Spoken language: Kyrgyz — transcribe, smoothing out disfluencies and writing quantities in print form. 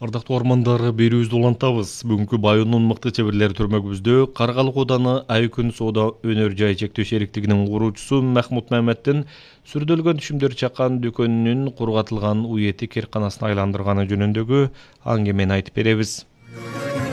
Ардактуу ормандары берүүбүздү улантабыз. Бүгүнкү Байоонун мыкты чеберлери төрмөгүбүздө Каргалык ооданы Айкүн соода өнөр жай чектөө шериктигинин куруучусу Махмут Маметтин сүрдөлгөн түшүмдөр чаккан дүкөнүнүн кургатылган уети керканасына айландырганы жөнүндөгү аңгемени айтып беребиз.